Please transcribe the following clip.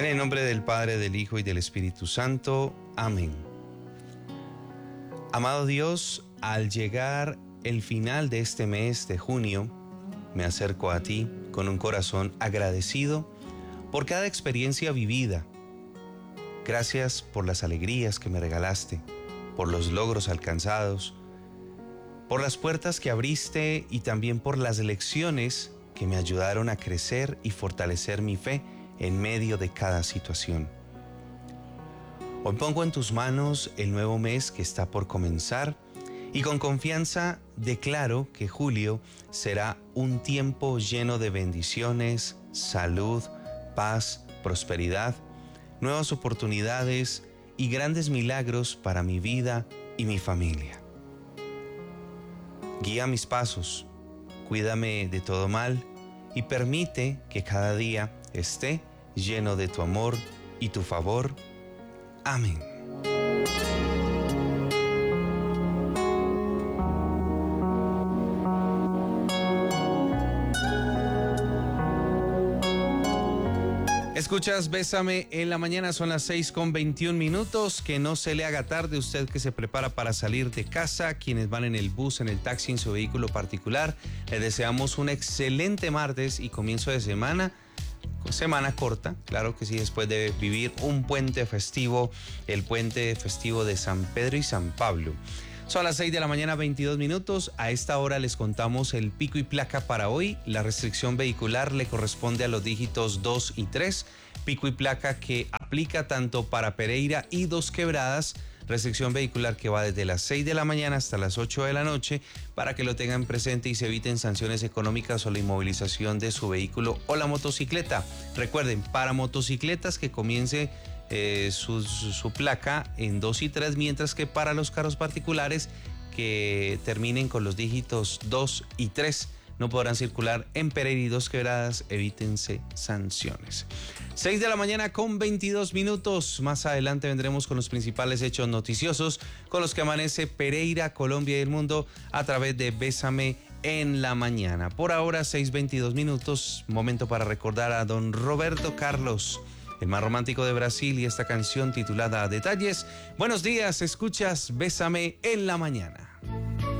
En el nombre del Padre, del Hijo y del Espíritu Santo. Amén. Amado Dios, al llegar el final de este mes de junio, me acerco a ti con un corazón agradecido por cada experiencia vivida. Gracias por las alegrías que me regalaste, por los logros alcanzados, por las puertas que abriste y también por las lecciones que me ayudaron a crecer y fortalecer mi fe en medio de cada situación. Hoy pongo en tus manos el nuevo mes que está por comenzar y con confianza declaro que julio será un tiempo lleno de bendiciones, salud, paz, prosperidad, nuevas oportunidades y grandes milagros para mi vida y mi familia. Guía mis pasos, cuídame de todo mal y permite que cada día esté lleno de tu amor y tu favor. Amén. Escuchas Bésame en la mañana, son las 6:21. Que no se le haga tarde, usted que se prepara para salir de casa, quienes van en el bus, en el taxi, en su vehículo particular. Les deseamos un excelente martes y comienzo de semana corta, claro que sí, después de vivir un puente festivo, el puente festivo de San Pedro y San Pablo. Son las 6:22. A esta hora les contamos el pico y placa para hoy. La restricción vehicular le corresponde a los dígitos 2 y 3. Pico y placa que aplica tanto para Pereira y Dos Quebradas. Restricción vehicular que va desde las 6 de la mañana hasta las 8 de la noche para que lo tengan presente y se eviten sanciones económicas o la inmovilización de su vehículo o la motocicleta. Recuerden, para motocicletas que comience su placa en 2 y 3, mientras que para los carros particulares que terminen con los dígitos 2 y 3 no podrán circular en Pereira y Dos Quebradas, evítense sanciones. 6:22. Más adelante vendremos con los principales hechos noticiosos con los que amanece Pereira, Colombia y el mundo a través de Bésame en la mañana. Por ahora, 6:22, momento para recordar a don Roberto Carlos, el más romántico de Brasil, y esta canción titulada Detalles. Buenos días, escuchas Bésame en la mañana.